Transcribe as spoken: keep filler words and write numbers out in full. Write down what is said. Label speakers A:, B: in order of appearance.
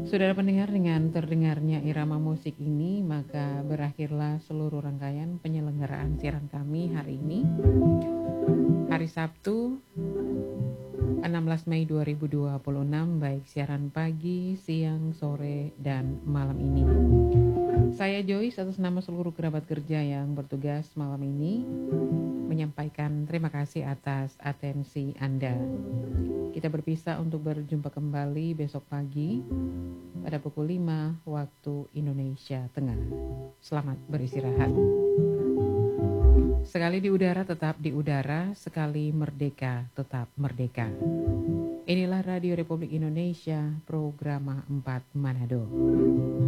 A: Saudara pendengar, dengan terdengarnya irama musik ini, maka berakhirlah seluruh rangkaian penyelenggaraan siaran kami hari ini, hari Sabtu enam belas Mei dua ribu dua puluh enam, baik siaran pagi, siang, sore, dan malam ini. Saya Joyce atas nama seluruh kerabat kerja yang bertugas malam ini menyampaikan terima kasih atas atensi Anda. Kita berpisah untuk berjumpa kembali besok pagi pada pukul lima waktu Indonesia Tengah. Selamat beristirahat. Sekali di udara tetap di udara, sekali merdeka tetap merdeka. Inilah Radio Republik Indonesia, Programa empat Manado.